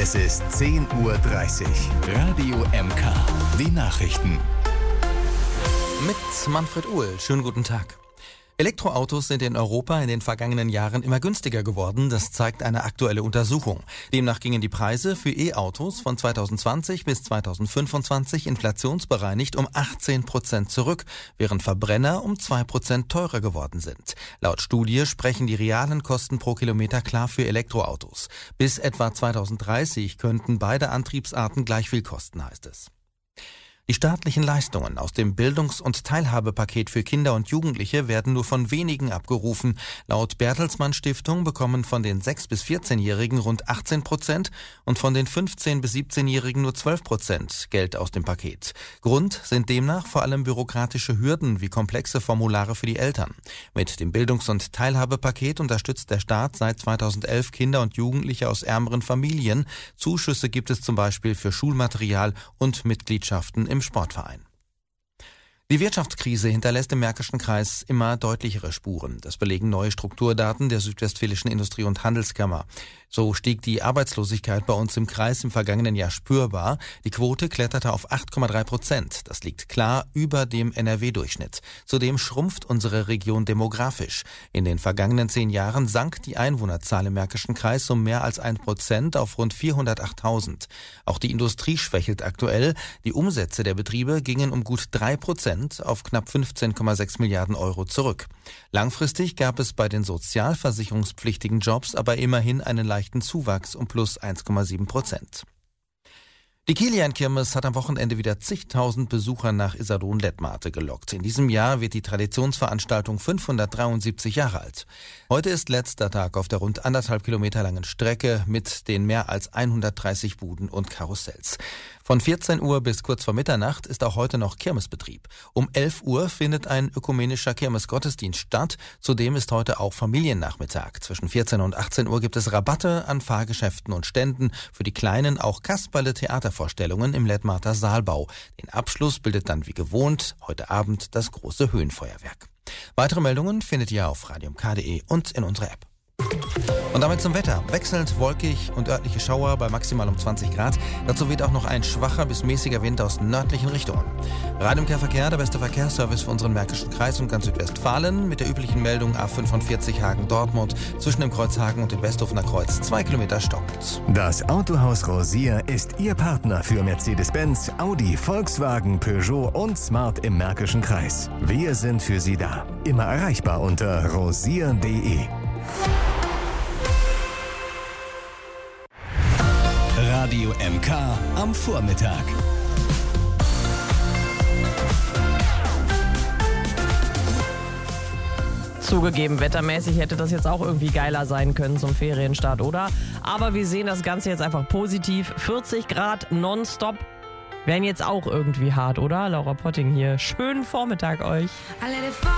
Es ist 10:30 Uhr. Radio MK. Die Nachrichten. Mit Manfred Uhl. Schönen guten Tag. Elektroautos sind in Europa in den vergangenen Jahren immer günstiger geworden. Das zeigt eine aktuelle Untersuchung. Demnach gingen die Preise für E-Autos von 2020 bis 2025 inflationsbereinigt um 18% zurück, während Verbrenner um 2% teurer geworden sind. Laut Studie sprechen die realen Kosten pro Kilometer klar für Elektroautos. Bis etwa 2030 könnten beide Antriebsarten gleich viel kosten, heißt es. Die staatlichen Leistungen aus dem Bildungs- und Teilhabepaket für Kinder und Jugendliche werden nur von wenigen abgerufen. Laut Bertelsmann Stiftung bekommen von den 6- bis 14-Jährigen rund 18% und von den 15- bis 17-Jährigen nur 12% Geld aus dem Paket. Grund sind demnach vor allem bürokratische Hürden wie komplexe Formulare für die Eltern. Mit dem Bildungs- und Teilhabepaket unterstützt der Staat seit 2011 Kinder und Jugendliche aus ärmeren Familien. Zuschüsse gibt es zum Beispiel für Schulmaterial und Mitgliedschaften im Sportverein. Die Wirtschaftskrise hinterlässt im Märkischen Kreis immer deutlichere Spuren. Das belegen neue Strukturdaten der Südwestfälischen Industrie- und Handelskammer. So stieg die Arbeitslosigkeit bei uns im Kreis im vergangenen Jahr spürbar. Die Quote kletterte auf 8,3%. Das liegt klar über dem NRW-Durchschnitt. Zudem schrumpft unsere Region demografisch. In den vergangenen 10 Jahren sank die Einwohnerzahl im Märkischen Kreis um mehr als 1% auf rund 408.000. Auch die Industrie schwächelt aktuell. Die Umsätze der Betriebe gingen um gut 3% auf knapp 15,6 Milliarden Euro zurück. Langfristig gab es bei den sozialversicherungspflichtigen Jobs aber immerhin einen leichten Zuwachs um plus 1,7%. Die Kilian-Kirmes hat am Wochenende wieder zigtausend Besucher nach Iserlohn-Lettmate gelockt. In diesem Jahr wird die Traditionsveranstaltung 573 Jahre alt. Heute ist letzter Tag auf der rund 1,5 Kilometer langen Strecke mit den mehr als 130 Buden und Karussells. Von 14 Uhr bis kurz vor Mitternacht ist auch heute noch Kirmesbetrieb. Um 11 Uhr findet ein ökumenischer Kirmesgottesdienst statt. Zudem ist heute auch Familiennachmittag. Zwischen 14 und 18 Uhr gibt es Rabatte an Fahrgeschäften und Ständen. Für die Kleinen auch Kasperle-Theatervorstellungen im Lettmater Saalbau. Den Abschluss bildet dann wie gewohnt heute Abend das große Höhenfeuerwerk. Weitere Meldungen findet ihr auf radiomk.de und in unserer App. Und damit zum Wetter. Wechselnd wolkig und örtliche Schauer bei maximal um 20 Grad. Dazu weht auch noch ein schwacher bis mäßiger Wind aus nördlichen Richtungen. Radio MK-Verkehr, der beste Verkehrsservice für unseren Märkischen Kreis und ganz Südwestfalen. Mit der üblichen Meldung A45 Hagen-Dortmund zwischen dem Kreuz Hagen und dem Westhofener Kreuz 2 Kilometer stockend. Das Autohaus Rosier ist Ihr Partner für Mercedes-Benz, Audi, Volkswagen, Peugeot und Smart im Märkischen Kreis. Wir sind für Sie da. Immer erreichbar unter rosier.de. Radio MK am Vormittag. Zugegeben, wettermäßig hätte das jetzt auch irgendwie geiler sein können zum Ferienstart, oder? Aber wir sehen das Ganze jetzt einfach positiv. 40 Grad nonstop wären jetzt auch irgendwie hart, oder? Laura Potting hier. Schönen Vormittag euch.